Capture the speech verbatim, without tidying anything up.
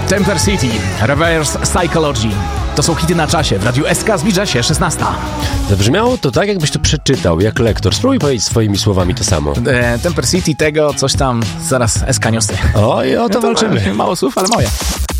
Temper City, Reverse Psychology. To są hity na czasie. W Radiu S K zbliża się szesnasta. Zabrzmiało to tak, jakbyś to przeczytał, jak lektor. Spróbuj powiedzieć swoimi słowami to samo. E, Temper City tego, coś tam, zaraz S K niosę. O, i o to no to walczymy. Mało słów, ale moje.